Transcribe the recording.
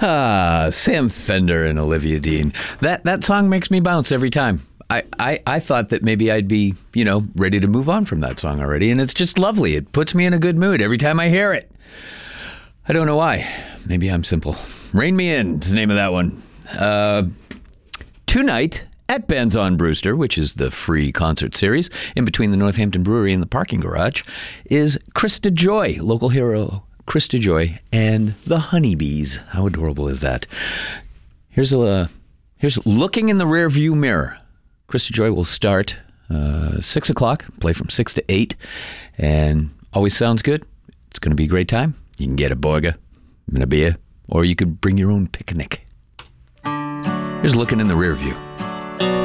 Sam Fender and Olivia Dean. That song makes me bounce every time. I thought that maybe I'd be, ready to move on from that song already. And it's just lovely. It puts me in a good mood every time I hear it. I don't know why. Maybe I'm simple. Rain Me In is the name of that one. Tonight at Bands on Brewster, which is the free concert series in between the Northampton Brewery and the parking garage, is Krista Joy, local hero Krista Joy, and the Honeybees. How adorable is that? Here's looking in the rearview mirror. Krista Joy will start 6 o'clock, play from 6 to 8, and always sounds good. It's going to be a great time. You can get a burger and a beer, or you could bring your own picnic. Here's looking in the rearview.